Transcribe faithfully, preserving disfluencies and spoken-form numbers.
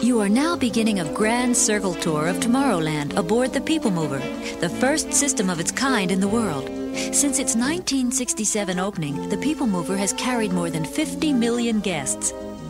You are now beginning a grand circle tour of Tomorrowland aboard the People Mover, the first system of its kind in the world. Since its nineteen sixty-seven opening, the People Mover has carried more than fifty million guests.